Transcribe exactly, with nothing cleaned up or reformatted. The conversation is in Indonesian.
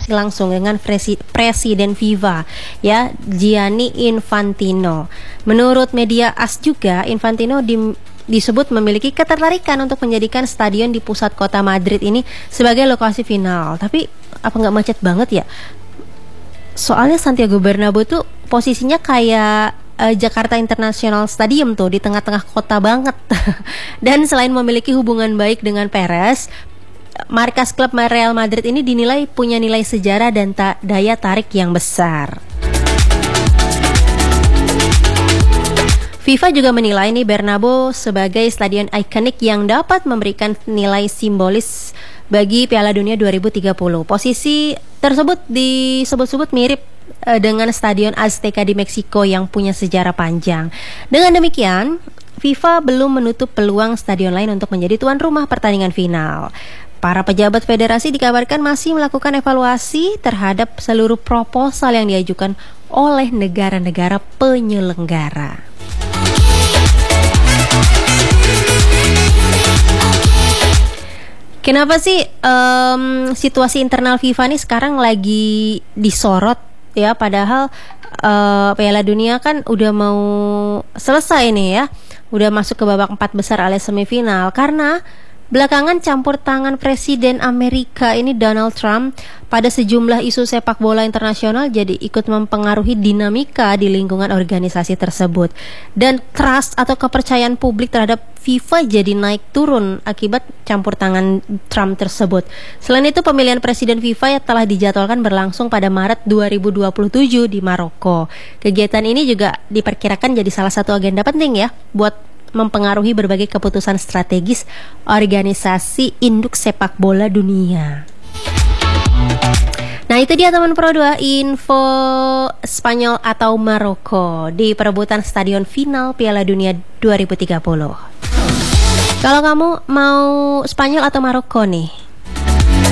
langsung dengan presi Presiden FIFA, ya, Gianni Infantino. Menurut media A S juga, Infantino di disebut memiliki ketertarikan untuk menjadikan stadion di pusat kota Madrid ini sebagai lokasi final. Tapi apa nggak macet banget ya? Soalnya Santiago Bernabeu tuh posisinya kayak uh, Jakarta International Stadium tuh, di tengah-tengah kota banget. Dan selain memiliki hubungan baik dengan Perez, markas klub Real Madrid ini dinilai punya nilai sejarah dan ta daya tarik yang besar. FIFA juga menilai nih Bernabeu sebagai stadion ikonik yang dapat memberikan nilai simbolis bagi Piala Dunia dua ribu tiga puluh. Posisi tersebut disebut-sebut mirip uh, dengan Stadion Azteca di Meksiko yang punya sejarah panjang. Dengan demikian, FIFA belum menutup peluang stadion lain untuk menjadi tuan rumah pertandingan final. Para pejabat federasi dikabarkan masih melakukan evaluasi terhadap seluruh proposal yang diajukan oleh negara-negara penyelenggara. Kenapa sih um, situasi internal FIFA nih sekarang lagi disorot ya, padahal uh, Piala Dunia kan udah mau selesai nih ya, udah masuk ke babak empat besar alias semifinal, karena belakangan campur tangan Presiden Amerika ini Donald Trump pada sejumlah isu sepak bola internasional jadi ikut mempengaruhi dinamika di lingkungan organisasi tersebut. Dan trust atau kepercayaan publik terhadap FIFA jadi naik turun akibat campur tangan Trump tersebut. Selain itu, pemilihan Presiden FIFA yang telah dijadwalkan berlangsung pada Maret dua ribu dua puluh tujuh di Maroko. Kegiatan ini juga diperkirakan jadi salah satu agenda penting ya buat mempengaruhi berbagai keputusan strategis organisasi induk sepak bola dunia. Nah, itu dia teman Pro dua, info Spanyol atau Maroko di perebutan stadion final Piala Dunia dua ribu tiga puluh. Kalau kamu mau Spanyol atau Maroko nih?